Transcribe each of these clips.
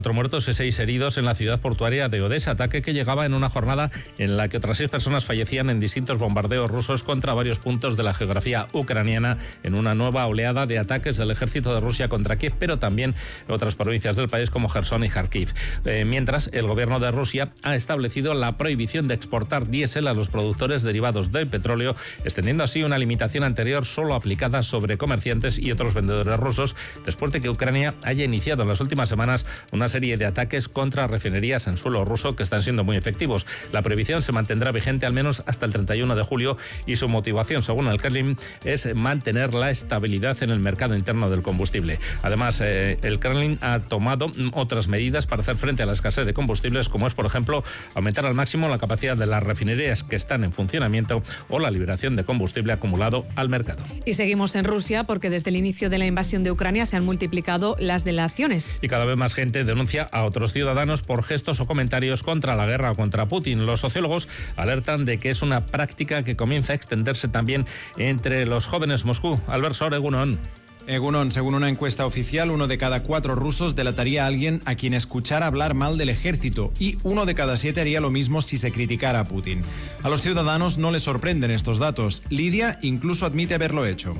4 muertos y 6 heridos en la ciudad portuaria de Odesa, ataque que llegaba en una jornada en la que otras 6 personas fallecían en distintos bombardeos rusos contra varios puntos de la geografía ucraniana, en una nueva oleada de ataques del ejército de Rusia contra Kiev, pero también otras provincias del país como Jersón y Kharkiv. Mientras, el gobierno de Rusia ha establecido la prohibición de exportar diésel a los productores derivados del petróleo, extendiendo así una limitación anterior solo aplicada sobre comerciantes y otros vendedores rusos, después de que Ucrania haya iniciado en las últimas semanas una serie de ataques contra refinerías en suelo ruso que están siendo muy efectivos. La prohibición se mantendrá vigente al menos hasta el 31 de julio y su motivación, según el Kremlin, es mantener la estabilidad en el mercado interno del combustible. Además, el Kremlin ha tomado otras medidas para hacer frente a la escasez de combustibles, como es, por ejemplo, aumentar al máximo la capacidad de las refinerías que están en funcionamiento o la liberación de combustible acumulado al mercado. Y seguimos en Rusia porque desde el inicio de la invasión de Ucrania se han multiplicado las delaciones. Y cada vez más gente denuncia a otros ciudadanos por gestos o comentarios contra la guerra o contra Putin. Los sociólogos alertan de que es una práctica que comienza a extenderse también entre los jóvenes. Moscú, Albert Sor, Egunon. Egunon, según una encuesta oficial, 1 de cada 4 rusos delataría a alguien a quien escuchara hablar mal del ejército y 1 de cada 7 haría lo mismo si se criticara a Putin. A los ciudadanos no les sorprenden estos datos. Lidia incluso admite haberlo hecho.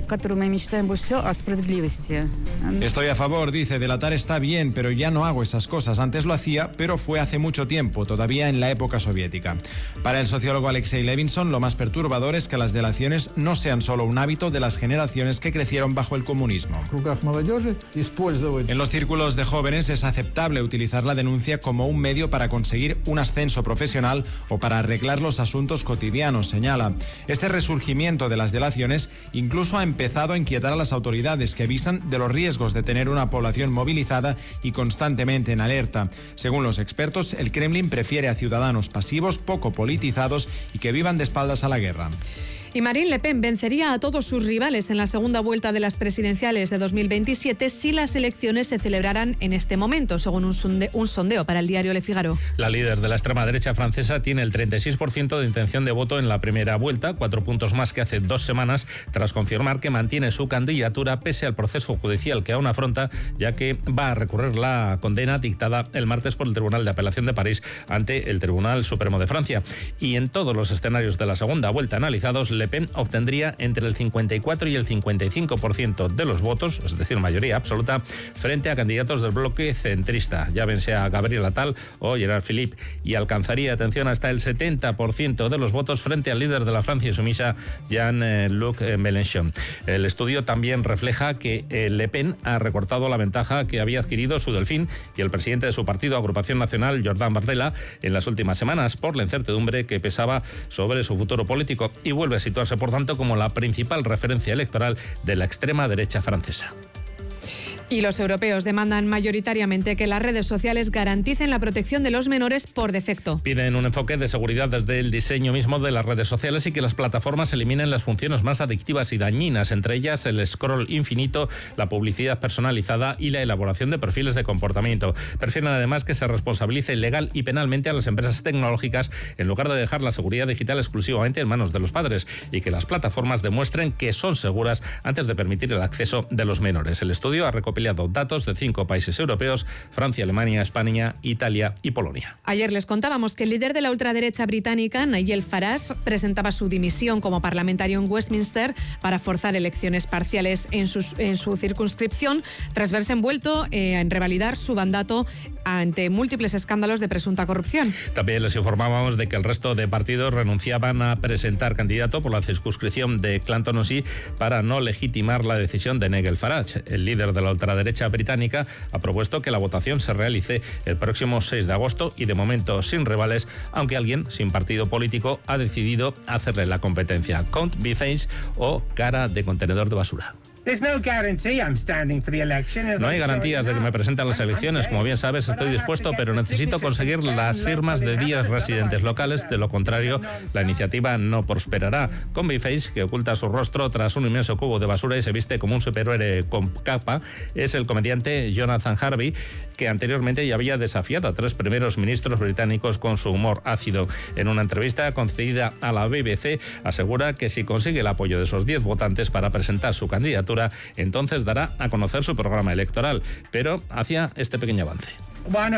Estoy a favor, dice, delatar está bien, pero ya no hago esas cosas. Antes lo hacía, pero fue hace mucho tiempo, todavía en la época soviética. Para el sociólogo Alexei Levinson, lo más perturbador es que las delaciones no sean solo un hábito de las generaciones que crecieron bajo el comunismo. En los círculos de jóvenes es aceptable utilizar la denuncia como un medio para conseguir un ascenso profesional o para arreglar los asuntos cotidianos, señala. Este resurgimiento de las delaciones incluso ha empezado a inquietar a las autoridades, que avisan de los riesgos de tener una población movilizada y constantemente en alerta. Según los expertos, el Kremlin prefiere a ciudadanos pasivos, poco politizados y que vivan de espaldas a la guerra. Y Marine Le Pen vencería a todos sus rivales en la segunda vuelta de las presidenciales de 2027 si las elecciones se celebraran en este momento, según un sondeo para el diario Le Figaro. La líder de la extrema derecha francesa tiene el 36% de intención de voto en la primera vuelta, 4 puntos más que hace 2 semanas, tras confirmar que mantiene su candidatura pese al proceso judicial que aún afronta, ya que va a recurrir la condena dictada el martes por el Tribunal de Apelación de París ante el Tribunal Supremo de Francia. Y en todos los escenarios de la segunda vuelta analizados, Le Pen obtendría entre el 54 y el 55% de los votos, es decir, mayoría absoluta, frente a candidatos del bloque centrista, llávense a Gabriel Attal o Gerard Philippe, y alcanzaría, atención, hasta el 70% de los votos frente al líder de la Francia insumisa, Jean-Luc Mélenchon. El estudio también refleja que Le Pen ha recortado la ventaja que había adquirido su delfín y el presidente de su partido, Agrupación Nacional, Jordan Bardella, en las últimas semanas, por la incertidumbre que pesaba sobre su futuro político, y vuelve a situarse, por tanto, como la principal referencia electoral de la extrema derecha francesa. Y los europeos demandan mayoritariamente que las redes sociales garanticen la protección de los menores por defecto. Piden un enfoque de seguridad desde el diseño mismo de las redes sociales y que las plataformas eliminen las funciones más adictivas y dañinas, entre ellas el scroll infinito, la publicidad personalizada y la elaboración de perfiles de comportamiento. Prefieren además que se responsabilice legal y penalmente a las empresas tecnológicas en lugar de dejar la seguridad digital exclusivamente en manos de los padres, y que las plataformas demuestren que son seguras antes de permitir el acceso de los menores. El estudio ha recopilado datos de 5 países europeos: Francia, Alemania, España, Italia y Polonia. Ayer les contábamos que el líder de la ultraderecha británica, Nigel Farage, presentaba su dimisión como parlamentario en Westminster para forzar elecciones parciales en su circunscripción, tras verse envuelto en revalidar su mandato ante múltiples escándalos de presunta corrupción. También les informábamos de que el resto de partidos renunciaban a presentar candidato por la circunscripción de Clacton-on-Sea para no legitimar la decisión de Nigel Farage. El líder de la ultraderecha británica ha propuesto que la votación se realice el próximo 6 de agosto y de momento sin rivales, aunque alguien sin partido político ha decidido hacerle la competencia: Count Be Face o cara de contenedor de basura. No hay garantías de que me presente a las elecciones. Como bien sabes, estoy dispuesto, pero necesito conseguir las firmas de 10 residentes locales. De lo contrario, la iniciativa no prosperará. Combi-Face, que oculta su rostro tras un inmenso cubo de basura y se viste como un superhéroe con capa, es el comediante Jonathan Harvey, que anteriormente ya había desafiado a 3 primeros ministros británicos con su humor ácido. En una entrevista concedida a la BBC, asegura que si consigue el apoyo de esos 10 votantes para presentar su candidatura, entonces dará a conocer su programa electoral, pero hacia este pequeño avance.